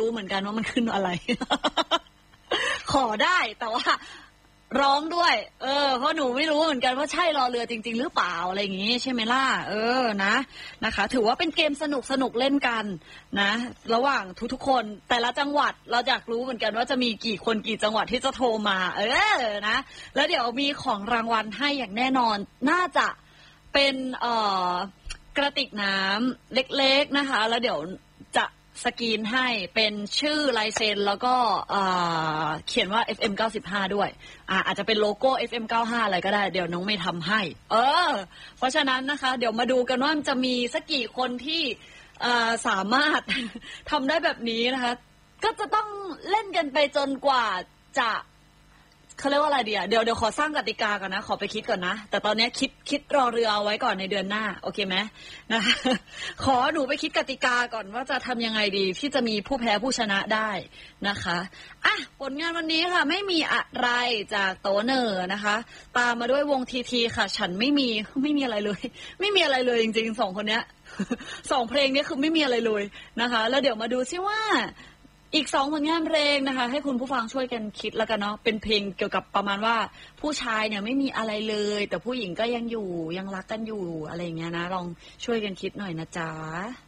รู้เหมือนกันว่ามันขึ้นอะไร ขอได้แต่ว่าร้องด้วยเพราะหนูไม่รู้เหมือนกันว่าใช่รอเรือจริงๆหรือเปล่าอะไรอย่างงี้ใช่ไหมล่ะนะคะถือว่าเป็นเกมสนุกเล่นกันนะระหว่างทุกๆคนแต่ละจังหวัดเราอยากรู้เหมือนกันว่าจะมีกี่คนกี่จังหวัดที่จะโทรมานะแล้วเดี๋ยวมีของรางวัลให้อย่างแน่นอนน่าจะเป็นกระติกน้ำเล็กๆนะคะแล้วเดี๋ยวจะสกรีนให้เป็นชื่อลายเซ็นแล้วก็เขียนว่า FM 95ด้วยอาจจะเป็นโลโก้ FM 95อะไรก็ได้เดี๋ยวน้องไม่ทำให้เพราะฉะนั้นนะคะเดี๋ยวมาดูกันว่าจะมีสักกี่คนที่สามารถ ทำได้แบบนี้นะคะก็จะต้องเล่นกันไปจนกว่าจะเขาเรียกว่าอะไรดีเดี๋ยวขอสร้างกติกาก่อนนะขอไปคิดก่อนนะแต่ตอนนี้คิดรอเรือเอาไว้ก่อนในเดือนหน้าโอเคไหมนะคะขอหนูไปคิดกติกาก่อนว่าจะทำยังไงดีที่จะมีผู้แพ้ผู้ชนะได้นะคะผลงานวันนี้ค่ะไม่มีอะไรจากโตเนอร์นะคะตามมาด้วยวงทีค่ะฉันไม่มีอะไรเลยไม่มีอะไรเลยจริงๆสองคนเนี้ยสองเพลงนี้คือไม่มีอะไรเลยนะคะแล้วเดี๋ยวมาดูซิว่าอีก2ผลงานเพลงนะคะให้คุณผู้ฟังช่วยกันคิดแล้วกันเนาะเป็นเพลงเกี่ยวกับประมาณว่าผู้ชายเนี่ยไม่มีอะไรเลยแต่ผู้หญิงก็ยังอยู่ยังรักกันอยู่อะไรอย่างเงี้ยนะลองช่วยกันคิดหน่อยนะจ๊ะ